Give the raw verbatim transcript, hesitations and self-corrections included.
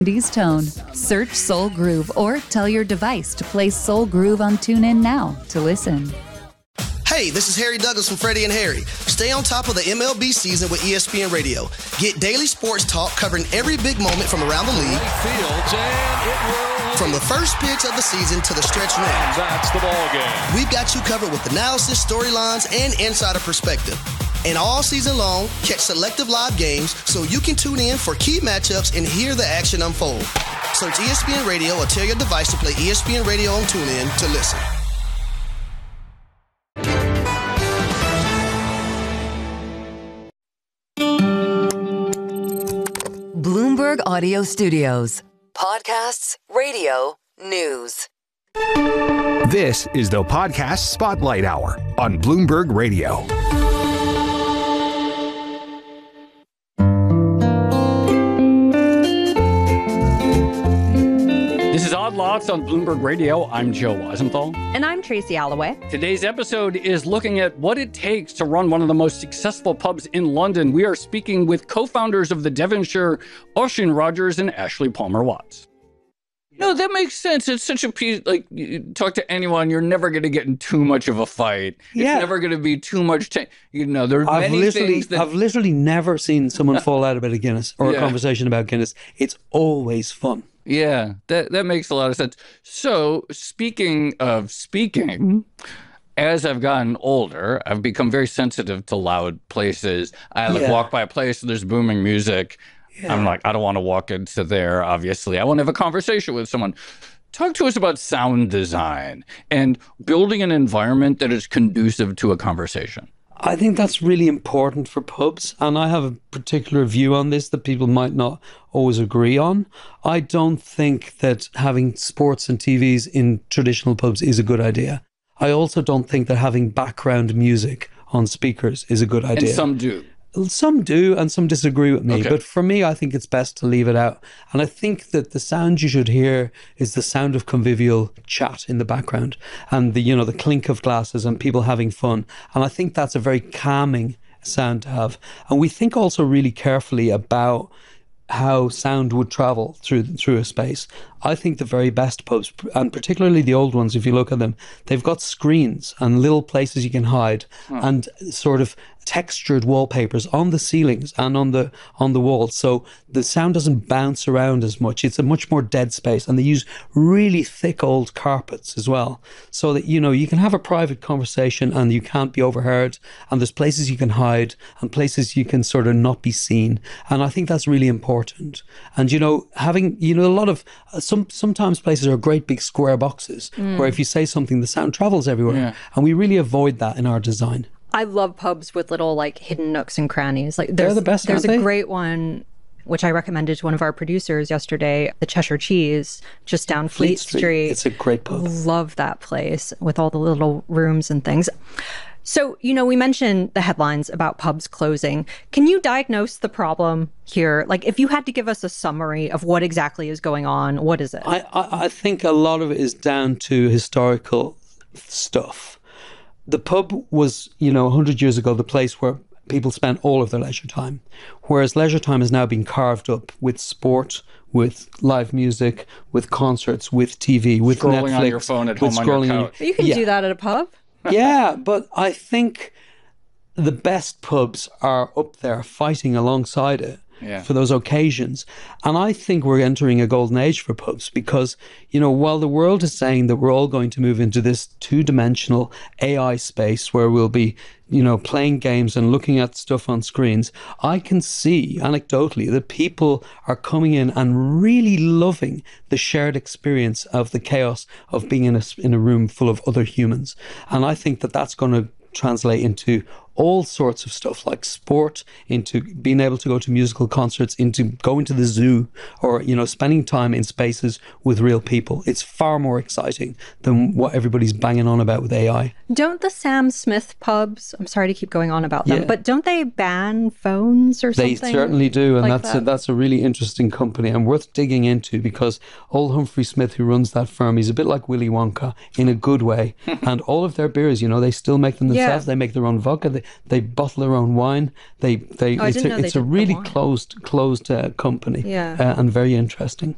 nineties tone. Search Soul Groove or tell your device to play Soul Groove on TuneIn now to listen. Hey, this is Harry Douglas from Freddie and Harry. Stay on top of the M L B season with E S P N Radio. Get daily sports talk covering every big moment from around the league. Fields, and it will. From the first pitch of the season to the stretch run. That's the ball game. We've got you covered with analysis, storylines, and insider perspective. And all season long, catch selective live games so you can tune in for key matchups and hear the action unfold. Search E S P N Radio or tell your device to play E S P N Radio on TuneIn to listen. Bloomberg Audio Studios. Podcasts, radio, news. This is the Podcast Spotlight Hour on Bloomberg Radio. This is Odd Lots on Bloomberg Radio. I'm Joe Weisenthal. And I'm Tracy Alloway. Today's episode is looking at what it takes to run one of the most successful pubs in London. We are speaking with co-founders of the Devonshire, Oisin Rogers and Ashley Palmer-Watts. No, that makes sense. It's such a piece, like, you talk to anyone, you're never going to get in too much of a fight. Yeah. It's never going to be too much, t- you know, there are I've many literally, things that... I've literally never seen someone fall out about a Guinness or Yeah. a conversation about Guinness. It's always fun. Yeah, that that makes a lot of sense. So, speaking of speaking, as I've gotten older, I've become very sensitive to loud places. I like Yeah. walk by a place and there's booming music. Yeah. I'm like, I don't want to walk into there, obviously. I want to have a conversation with someone. Talk to us about sound design and building an environment that is conducive to a conversation. I think that's really important for pubs, and I have a particular view on this that people might not always agree on. I don't think that having sports and T Vs in traditional pubs is a good idea. I also don't think that having background music on speakers is a good idea. And some do. Some do, and some disagree with me. Okay. But for me, I think it's best to leave it out. And I think that the sound you should hear is the sound of convivial chat in the background, and the you know the clink of glasses and people having fun. And I think that's a very calming sound to have. And we think also really carefully about how sound would travel through through a space. I think the very best pubs, and particularly the old ones, if you look at them, they've got screens and little places you can hide, and sort of textured wallpapers on the ceilings and on the on the walls, so the sound doesn't bounce around as much. It's a much more dead space, and they use really thick old carpets as well, so that you know you can have a private conversation and you can't be overheard, and there's places you can hide and places you can sort of not be seen. And I think that's really important. And you know having you know a lot of uh, some sometimes places are great big square boxes where if you say something the sound travels everywhere. Yeah. And we really avoid that in our design. I love pubs with little like hidden nooks and crannies. Like there's, the best, There's aren't a they? great one which I recommended to one of our producers yesterday, the Cheshire Cheese, just down Fleet, Street. It's a great pub. Love that place with all the little rooms and things. So, you know, we mentioned the headlines about pubs closing. Can you diagnose the problem here? Like, if you had to give us a summary of what exactly is going on, what is it? I, I, I think a lot of it is down to historical stuff. The pub was, you know, one hundred years ago, the place where people spent all of their leisure time, whereas leisure time has now been carved up with sport, with live music, with concerts, with T V, with Scrolling Netflix, on your phone at with home on your scrolling couch. you can yeah. do that at a pub. Yeah, but I think the best pubs are up there fighting alongside it Yeah. for those occasions. And I think we're entering a golden age for pubs because, you know, while the world is saying that we're all going to move into this two-dimensional A I space where we'll be, you know, playing games and looking at stuff on screens, I can see anecdotally that people are coming in and really loving the shared experience of the chaos of being in a, in a room full of other humans. And I think that that's going to translate into all sorts of stuff like sport, into being able to go to musical concerts, into going to the zoo, or, you know, spending time in spaces with real people. It's far more exciting than what everybody's banging on about with A I. Don't the Sam Smith pubs, I'm sorry to keep going on about them, Yeah. but don't they ban phones or They something? certainly do, and like that's a, that? that's a really interesting company and worth digging into, because old Humphrey Smith, who runs that firm, he's a bit like Willy Wonka in a good way. And all of their beers, you know, they still make them themselves. Yeah. They make their own vodka. They, they bottle their own wine. They they Oh, I it's didn't a, know they it's a did the really wine. closed closed uh, company. Yeah. uh, and very interesting.